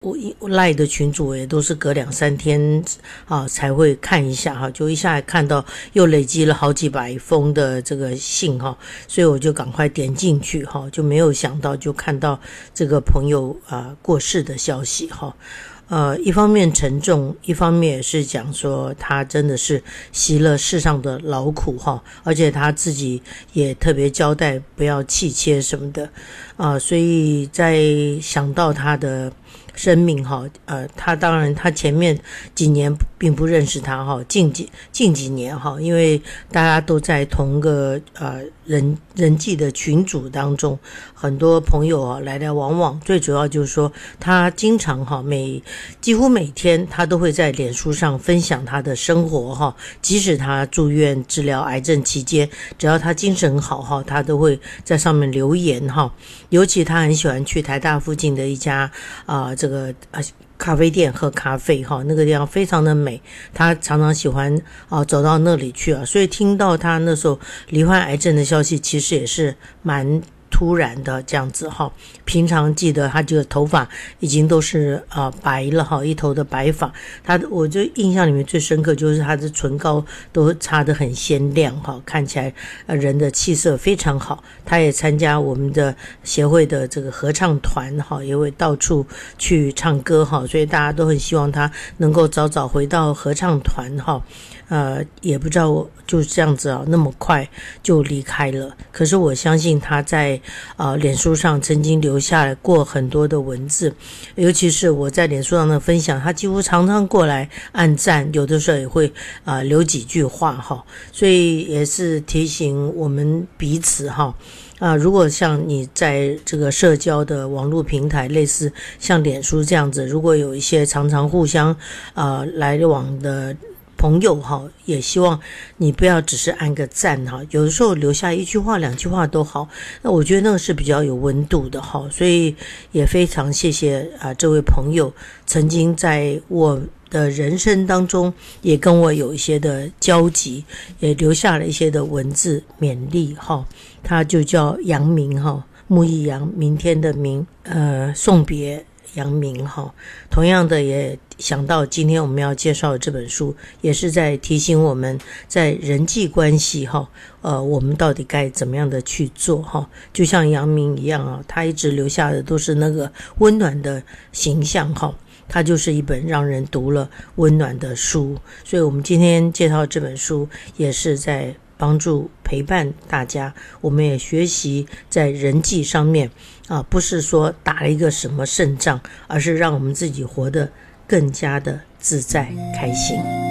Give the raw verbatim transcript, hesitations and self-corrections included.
我我赖的群组也都是隔两三天啊才会看一下哈，就一下看到又累积了好几百封的这个信哈，所以我就赶快点进去哈，就没有想到就看到这个朋友啊过世的消息哈。呃，一方面沉重，一方面也是讲说他真的是习了世上的劳苦哈，而且他自己也特别交代不要气切什么的啊、呃，所以在想到他的生命哈，呃，他当然他前面几年并不认识他哈，近几近几年哈，因为大家都在同个呃人人际的群组当中，很多朋友啊来来往往，最主要就是说他经常哈每几乎每天他都会在脸书上分享他的生活哈，即使他住院治疗癌症期间，只要他精神好哈，他都会在上面留言哈，尤其他很喜欢去台大附近的一家啊、呃、这个呃咖啡店喝咖啡哈，那个地方非常的美，他常常喜欢啊走到那里去啊，所以听到他那时候罹患癌症的消息，其实也是蛮突然的这样子哈。平常记得他这个头发已经都是啊、呃、白了哈，一头的白发。他我就印象里面最深刻就是他的唇膏都擦得很鲜亮哈，看起来呃人的气色非常好。他也参加我们的协会的这个合唱团哈，也会到处去唱歌哈，所以大家都很希望他能够早早回到合唱团哈。呃，也不知道就这样子啊，那么快就离开了。可是我相信他在呃脸书上曾经留下过很多的文字，尤其是我在脸书上的分享，他几乎常常过来按赞，有的时候也会啊、呃、留几句话哈，所以也是提醒我们彼此哈。啊，如果像你在这个社交的网络平台，类似像脸书这样子，如果有一些常常互相呃来往的朋友哈，也希望你不要只是按个赞哈，有的时候留下一句话两句话都好，那我觉得那个是比较有温度的哈，所以也非常谢谢啊这位朋友曾经在我的人生当中也跟我有一些的交集，也留下了一些的文字勉励哈。他就叫杨明哈，木易杨，明天的明，呃，送别杨明哈。同样的也想到今天我们要介绍的这本书，也是在提醒我们在人际关系哈，呃，我们到底该怎么样的去做哈。就像杨明一样啊，他一直留下的都是那个温暖的形象哈。它就是一本让人读了温暖的书，所以我们今天介绍这本书也是在帮助陪伴大家，我们也学习在人际上面啊，不是说打了一个什么胜仗，而是让我们自己活得更加的自在开心。